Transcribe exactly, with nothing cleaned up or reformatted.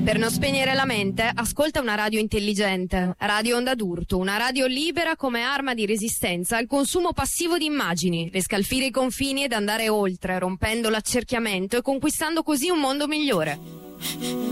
Per non spegnere la mente, ascolta una radio intelligente. Radio Onda d'Urto, una radio libera come arma di resistenza al consumo passivo di immagini, riscalfire i confini ed andare oltre, rompendo l'accerchiamento e conquistando così un mondo migliore.